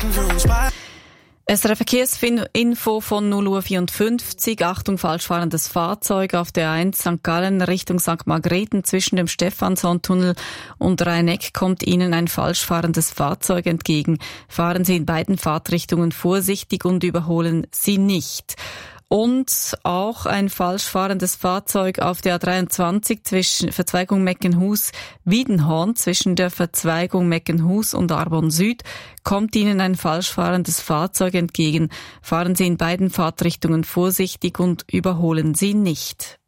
SRF Verkehrsinfo von 0:54 Uhr. Achtung, falsch fahrendes Fahrzeug auf der A1 St. Gallen Richtung St. Margrethen zwischen dem Stephanshorn-Tunnel und Rhein-Eck kommt Ihnen ein falsch fahrendes Fahrzeug entgegen. Fahren Sie in beiden Fahrtrichtungen vorsichtig und überholen Sie nicht. Und auch ein falsch fahrendes Fahrzeug auf der A23 zwischen Verzweigung Meckenhus-Wiedenhorn zwischen der Verzweigung Meckenhus und Arbon Süd kommt Ihnen ein falsch fahrendes Fahrzeug entgegen. Fahren Sie in beiden Fahrtrichtungen vorsichtig und überholen Sie nicht.